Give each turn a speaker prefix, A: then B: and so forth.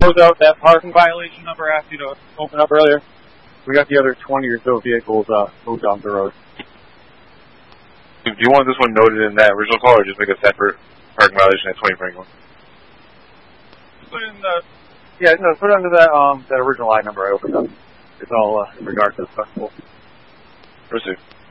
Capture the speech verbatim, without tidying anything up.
A: close out that parking violation number I asked you to open up earlier? We got the other twenty or so vehicles uh, moved off the road.
B: Do you want this one noted in that original call, or just make a separate parking violation at twenty Franklin?
A: Put in the, yeah, no, put it under that um that original line number I opened up. It's all uh, in regards to the festival.
B: Proceed.